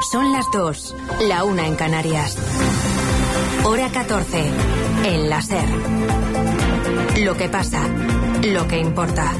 Son las 2, la 1 en Canarias. Hora 14, en la SER. Lo que pasa, lo que importa.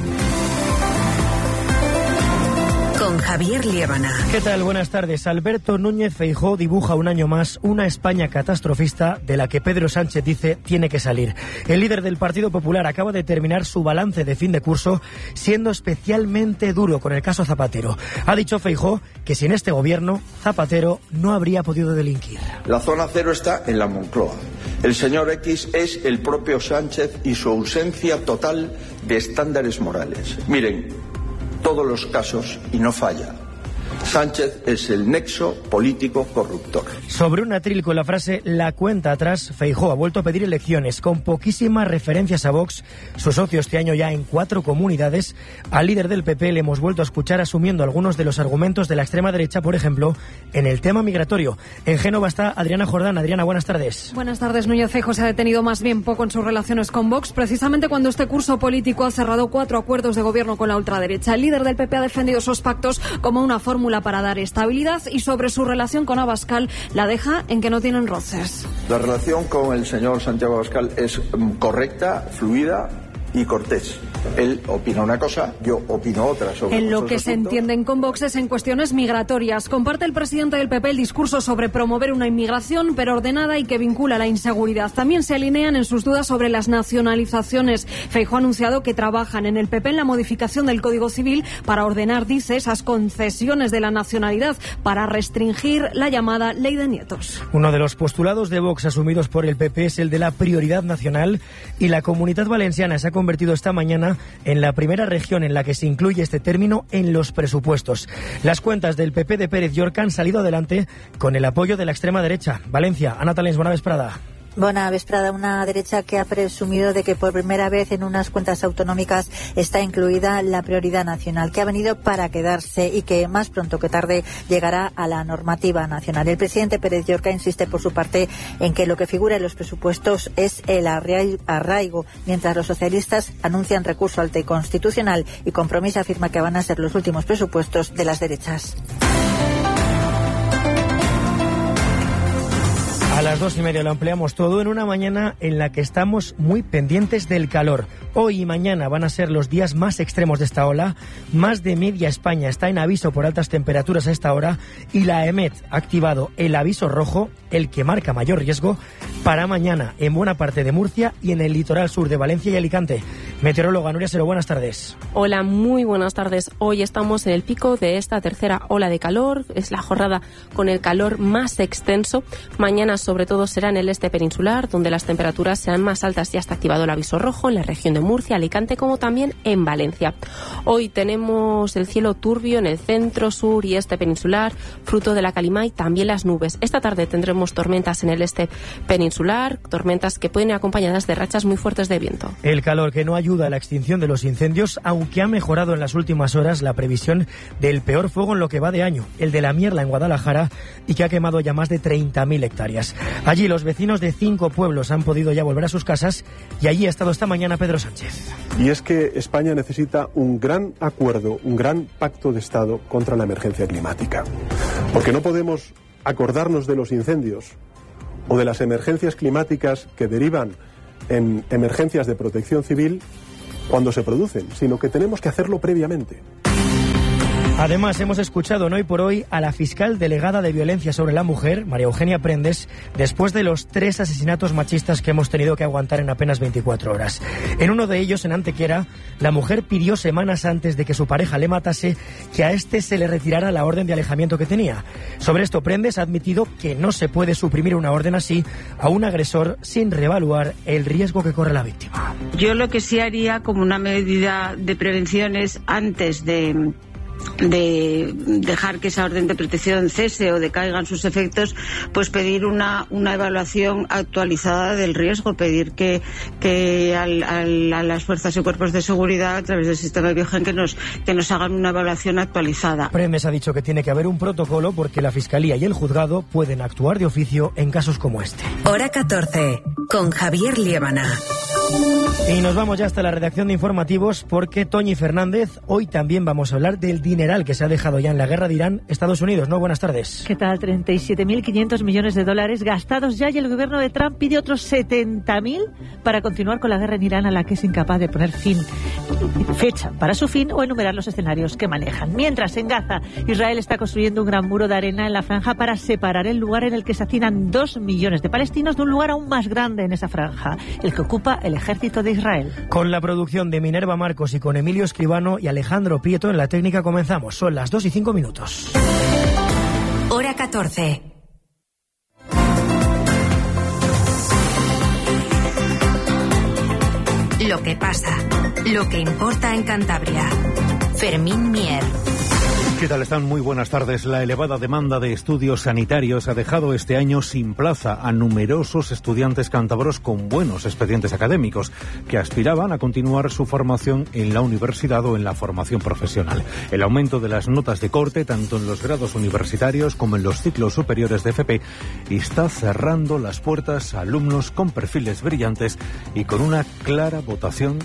Con Javier Liébana. ¿Qué tal? Buenas tardes. Alberto Núñez Feijóo dibuja un año más una España catastrofista de la que Pedro Sánchez dice tiene que salir. El líder del Partido Popular acaba de terminar su balance de fin de curso siendo especialmente duro con el caso Zapatero. Ha dicho Feijóo que sin este gobierno Zapatero no habría podido delinquir. La zona cero está en la Moncloa. El señor X es el propio Sánchez y su ausencia total de estándares morales. Miren, todos los casos y no falla. Sánchez es el nexo político corruptor. Sobre un atril con la frase "la cuenta atrás", Feijóo ha vuelto a pedir elecciones con poquísimas referencias a Vox, su socio este año ya en 4 comunidades. Al líder del PP le hemos vuelto a escuchar asumiendo algunos de los argumentos de la extrema derecha, por ejemplo, en el tema migratorio. En Génova está Adriana Jordán. Adriana, buenas tardes. Buenas tardes. Núñez Feijóo se ha detenido más bien poco en sus relaciones con Vox, precisamente cuando este curso político ha cerrado 4 acuerdos de gobierno con la ultraderecha. El líder del PP ha defendido esos pactos como una fórmula para dar estabilidad y sobre su relación con Abascal la deja en que no tienen roces. La relación con el señor Santiago Abascal es correcta, fluida y cortés. Él opina una cosa, yo opino otra sobre en lo que se entienden con Vox es en cuestiones migratorias. Comparte el presidente del PP el discurso sobre promover una inmigración pero ordenada y que vincula la inseguridad. También se alinean en sus dudas sobre las nacionalizaciones. Feijóo ha anunciado que trabajan en el PP en la modificación del Código Civil para ordenar, dice, esas concesiones de la nacionalidad para restringir la llamada ley de nietos. Uno de los postulados de Vox asumidos por el PP es el de la prioridad nacional y la Comunidad Valenciana se ha convertido esta mañana en la primera región en la que se incluye este término en los presupuestos. Las cuentas del PP de Pérez Llorca han salido adelante con el apoyo de la extrema derecha. Valencia, Ana Talens, buena vesprada. Buena vesprada. Una derecha que ha presumido de que por primera vez en unas cuentas autonómicas está incluida la prioridad nacional, que ha venido para quedarse y que más pronto que tarde llegará a la normativa nacional. El presidente Pérez Llorca insiste por su parte en que lo que figura en los presupuestos es el arraigo, mientras los socialistas anuncian recurso al Constitucional y Compromís afirma que van a ser los últimos presupuestos de las derechas. A las 2:30 lo ampliamos todo en una mañana en la que estamos muy pendientes del calor. Hoy y mañana van a ser los días más extremos de esta ola. Más de media España está en aviso por altas temperaturas a esta hora y la EMET ha activado el aviso rojo, el que marca mayor riesgo, para mañana en buena parte de Murcia y en el litoral sur de Valencia y Alicante. Meteoróloga Nuria Sero, buenas tardes. Hola, muy buenas tardes. Hoy estamos en el pico de esta tercera ola de calor. Es la jornada con el calor más extenso. Mañana sobre todo será en el este peninsular, donde las temperaturas serán más altas. Ya está activado el aviso rojo en la región de Murcia, Alicante, como también en Valencia. Hoy tenemos el cielo turbio en el centro, sur y este peninsular, fruto de la calima y también las nubes. Esta tarde tendremos tormentas en el este peninsular, tormentas que pueden ir acompañadas de rachas muy fuertes de viento. El calor que no ayuda a la extinción de los incendios, aunque ha mejorado en las últimas horas la previsión del peor fuego en lo que va de año, el de la Mierla en Guadalajara, y que ha quemado ya más de 30.000 hectáreas. Allí los vecinos de 5 pueblos han podido ya volver a sus casas y allí ha estado esta mañana Pedro Sánchez. Y es que España necesita un gran acuerdo, un gran pacto de Estado contra la emergencia climática. Porque no podemos acordarnos de los incendios o de las emergencias climáticas que derivan en emergencias de protección civil cuando se producen, sino que tenemos que hacerlo previamente. Además, hemos escuchado en Hoy por Hoy a la fiscal delegada de violencia sobre la mujer, María Eugenia Prendes, después de los 3 asesinatos machistas que hemos tenido que aguantar en apenas 24 horas. En uno de ellos, en Antequera, la mujer pidió semanas antes de que su pareja le matase que a este se le retirara la orden de alejamiento que tenía. Sobre esto, Prendes ha admitido que no se puede suprimir una orden así a un agresor sin reevaluar el riesgo que corre la víctima. Yo lo que sí haría como una medida de prevención es antes de dejar que esa orden de protección cese o decaigan sus efectos, pues pedir una evaluación actualizada del riesgo, pedir que a las fuerzas y cuerpos de seguridad a través del sistema Biogen que nos hagan una evaluación actualizada. Prendes ha dicho que tiene que haber un protocolo porque la Fiscalía y el Juzgado pueden actuar de oficio en casos como este. Hora 14, con Javier Liébana. Y nos vamos ya hasta la redacción de informativos porque Toñi Fernández, hoy también vamos a hablar del dineral que se ha dejado ya en la guerra de Irán, Estados Unidos, ¿no? Buenas tardes. ¿Qué tal? 37.500 millones de dólares gastados ya y el gobierno de Trump pide otros 70.000 para continuar con la guerra en Irán a la que es incapaz de poner fecha para su fin o enumerar los escenarios que manejan. Mientras en Gaza, Israel está construyendo un gran muro de arena en la franja para separar el lugar en el que se hacinan 2 millones de palestinos de un lugar aún más grande en esa franja, el que ocupa el ejército de Israel. Con la producción de Minerva Marcos y con Emilio Escribano y Alejandro Prieto en la técnica comenzamos. Son las 2:05. Hora 14. Lo que pasa, lo que importa en Cantabria. Fermín Mier. ¿Qué tal están? Muy buenas tardes. La elevada demanda de estudios sanitarios ha dejado este año sin plaza a numerosos estudiantes cántabros con buenos expedientes académicos que aspiraban a continuar su formación en la universidad o en la formación profesional. El aumento de las notas de corte, tanto en los grados universitarios como en los ciclos superiores de FP, está cerrando las puertas a alumnos con perfiles brillantes y con una clara vocación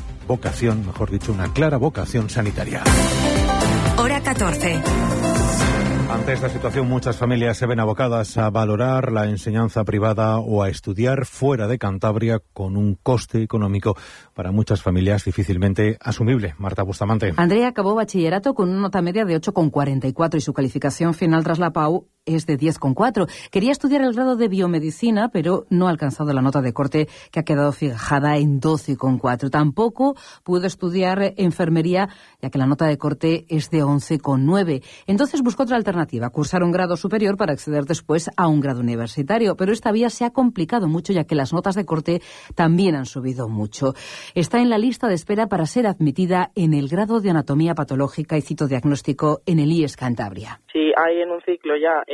sanitaria. Hora 14. Ante esta situación, muchas familias se ven abocadas a valorar la enseñanza privada o a estudiar fuera de Cantabria con un coste económico para muchas familias difícilmente asumible. Marta Bustamante. Andrea acabó bachillerato con una nota media de 8,44 y su calificación final tras la PAU es de 10,4. Quería estudiar el grado de biomedicina, pero no ha alcanzado la nota de corte que ha quedado fijada en 12,4. Tampoco pudo estudiar enfermería, ya que la nota de corte es de 11,9. Entonces buscó otra alternativa, cursar un grado superior para acceder después a un grado universitario. Pero esta vía se ha complicado mucho, ya que las notas de corte también han subido mucho. Está en la lista de espera para ser admitida en el grado de anatomía patológica y citodiagnóstico en el IES Cantabria. Sí, hay en un ciclo ya,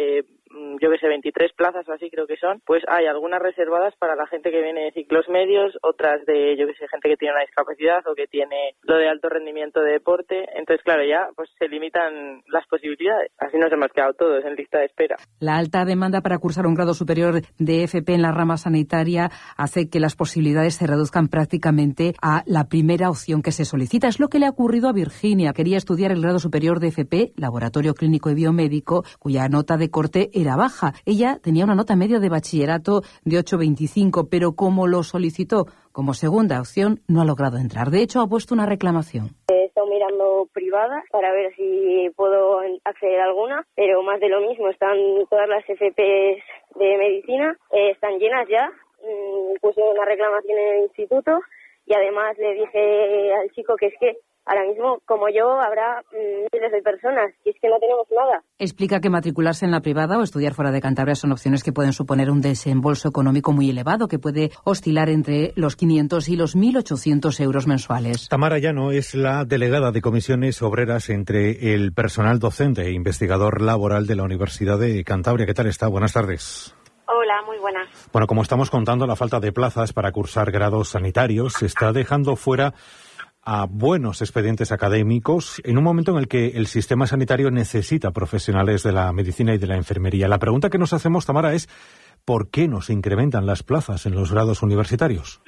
23 plazas o así creo que son, pues hay algunas reservadas para la gente que viene de ciclos medios, otras de, gente que tiene una discapacidad o que tiene lo de alto rendimiento de deporte. Entonces, claro, ya pues se limitan las posibilidades. Así nos hemos quedado todos en lista de espera. La alta demanda para cursar un grado superior de FP en la rama sanitaria hace que las posibilidades se reduzcan prácticamente a la primera opción que se solicita. Es lo que le ha ocurrido a Virginia. Quería estudiar el grado superior de FP, Laboratorio Clínico y Biomédico, cuya nota de corte era baja. Ella tenía una nota media de bachillerato de 8,25, pero como lo solicitó como segunda opción, no ha logrado entrar. De hecho, ha puesto una reclamación. He estado mirando privadas para ver si puedo acceder a alguna, pero más de lo mismo. Están todas las FPs de medicina, están llenas ya. Puse una reclamación en el instituto y además le dije al chico que es que ahora mismo, como yo, habrá miles de personas y es que no tenemos nada. Explica que matricularse en la privada o estudiar fuera de Cantabria son opciones que pueden suponer un desembolso económico muy elevado, que puede oscilar entre los 500 y los 1.800 euros mensuales. Tamara Llano es la delegada de comisiones obreras entre el personal docente e investigador laboral de la Universidad de Cantabria. ¿Qué tal está? Buenas tardes. Hola, muy buenas. Bueno, como estamos contando, la falta de plazas para cursar grados sanitarios se está dejando fuera a buenos expedientes académicos en un momento en el que el sistema sanitario necesita profesionales de la medicina y de la enfermería. La pregunta que nos hacemos, Tamara, es ¿por qué no se incrementan las plazas en los grados universitarios?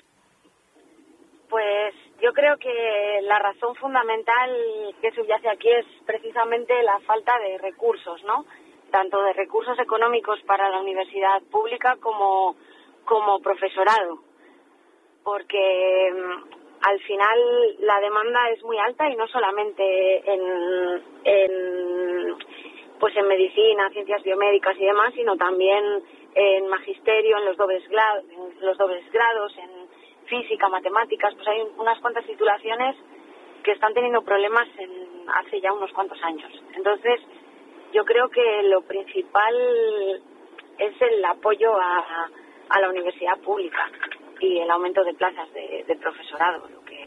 Pues yo creo que la razón fundamental que subyace aquí es precisamente la falta de recursos, ¿no? Tanto de recursos económicos para la universidad pública como profesorado. Porque al final la demanda es muy alta y no solamente en medicina, ciencias biomédicas y demás, sino también en magisterio, en los dobles grados, en física, matemáticas. Pues hay unas cuantas titulaciones que están teniendo problemas hace ya unos cuantos años. Entonces, yo creo que lo principal es el apoyo a la universidad pública y el aumento de plazas de profesorado, lo que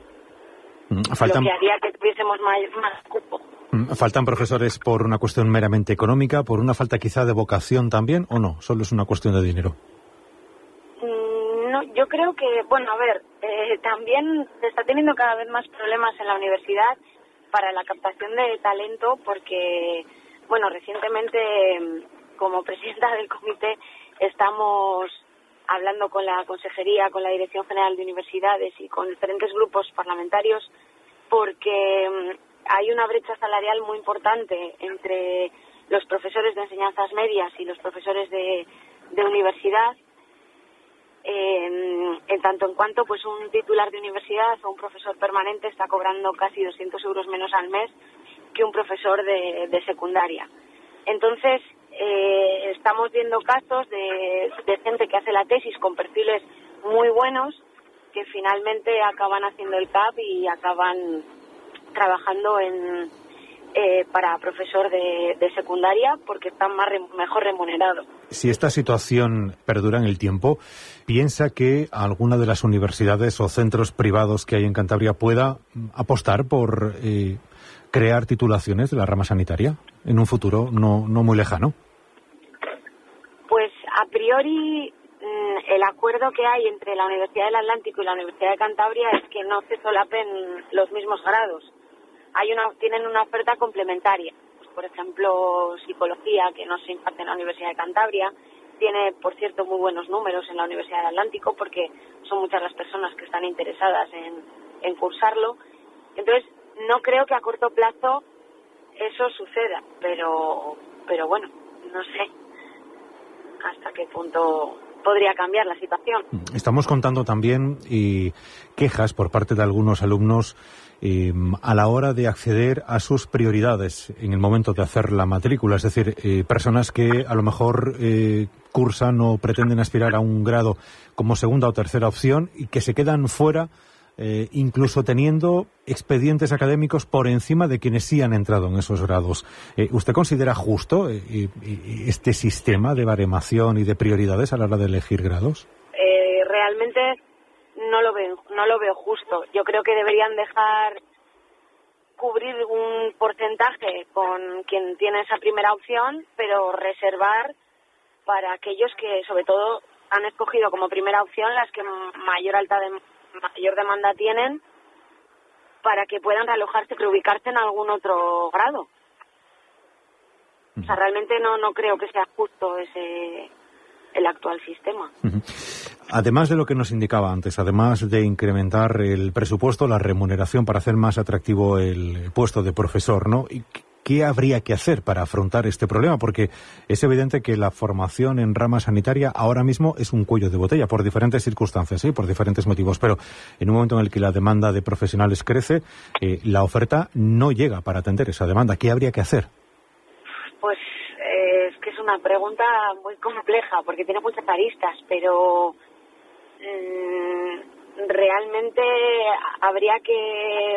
haría que tuviésemos más cupo. ¿Faltan profesores por una cuestión meramente económica, por una falta quizá de vocación también, o no? ¿Solo es una cuestión de dinero? No, yo creo que, también se está teniendo cada vez más problemas en la universidad para la captación de talento porque, recientemente, como presidenta del comité, estamos hablando con la Consejería, con la Dirección General de Universidades y con diferentes grupos parlamentarios, porque hay una brecha salarial muy importante entre los profesores de enseñanzas medias y los profesores de universidad, en tanto en cuanto pues un titular de universidad o un profesor permanente está cobrando casi 200 euros menos al mes que un profesor de secundaria. Entonces, estamos viendo casos de gente que hace la tesis con perfiles muy buenos que finalmente acaban haciendo el CAP y acaban trabajando para profesor de secundaria porque están mejor remunerados. Si esta situación perdura en el tiempo, ¿piensa que alguna de las universidades o centros privados que hay en Cantabria pueda apostar por crear titulaciones de la rama sanitaria en un futuro no muy lejano? Pues a priori el acuerdo que hay entre la Universidad del Atlántico y la Universidad de Cantabria es que no se solapen los mismos grados. Tienen una oferta complementaria. Pues, por ejemplo, psicología, que no se imparte en la Universidad de Cantabria, tiene, por cierto, muy buenos números en la Universidad del Atlántico porque son muchas las personas que están interesadas en cursarlo. Entonces, no creo que a corto plazo eso suceda, pero bueno, no sé hasta qué punto podría cambiar la situación. Estamos contando también quejas por parte de algunos alumnos a la hora de acceder a sus prioridades en el momento de hacer la matrícula, es decir, personas que a lo mejor cursan o pretenden aspirar a un grado como segunda o tercera opción y que se quedan fuera, incluso teniendo expedientes académicos por encima de quienes sí han entrado en esos grados. ¿Usted considera justo este sistema de baremación y de prioridades a la hora de elegir grados? Realmente no lo veo justo. Yo creo que deberían dejar cubrir un porcentaje con quien tiene esa primera opción, pero reservar para aquellos que sobre todo han escogido como primera opción las que mayor demanda tienen, para que puedan realojarse, reubicarse en algún otro grado. O sea, realmente no creo que sea justo el actual sistema. Además de lo que nos indicaba antes, además de incrementar el presupuesto, la remuneración para hacer más atractivo el puesto de profesor, ¿no? ¿Qué habría que hacer para afrontar este problema? Porque es evidente que la formación en rama sanitaria ahora mismo es un cuello de botella por diferentes circunstancias, ¿sí? Por diferentes motivos, pero en un momento en el que la demanda de profesionales crece, la oferta no llega para atender esa demanda. ¿Qué habría que hacer? Pues es que es una pregunta muy compleja porque tiene muchas aristas, pero realmente habría que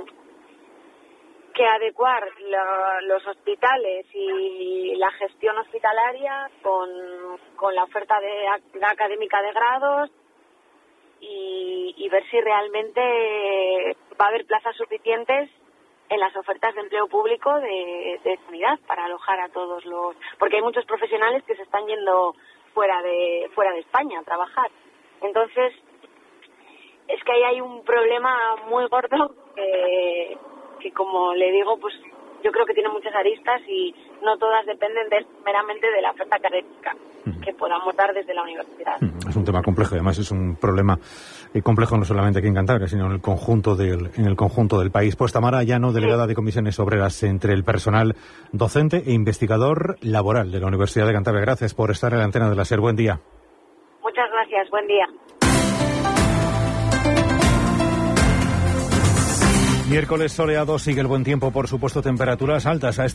adecuar los hospitales y la gestión hospitalaria con la oferta de académica de grados y ver si realmente va a haber plazas suficientes en las ofertas de empleo público de sanidad para alojar a todos los... Porque hay muchos profesionales que se están yendo fuera de España a trabajar. Entonces, es que ahí hay un problema muy gordo que como le digo, pues yo creo que tiene muchas aristas y no todas dependen meramente de la oferta académica que podamos dar desde la universidad. Es un tema complejo, además es un problema complejo no solamente aquí en Cantabria, sino en el conjunto del país. Pues Tamara Llano, delegada de Comisiones Obreras entre el personal docente e investigador laboral de la Universidad de Cantabria. Gracias por estar en la antena de la SER. Buen día. Muchas gracias, buen día. Miércoles soleado, sigue el buen tiempo, por supuesto, temperaturas altas a